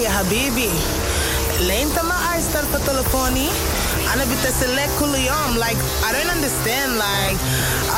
يا حبيبي ليه انت ما عايز تلفى تلفوني انا بتسلك كل يوم like I don't understand like